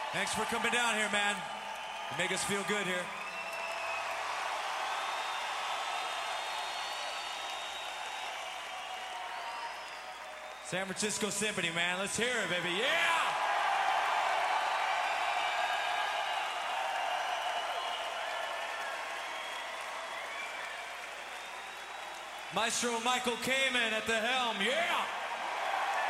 Thanks for coming down here, man. You make us feel good here. San Francisco Symphony, man. Let's hear it, baby. Yeah! Maestro Michael Kamen at the helm. Yeah!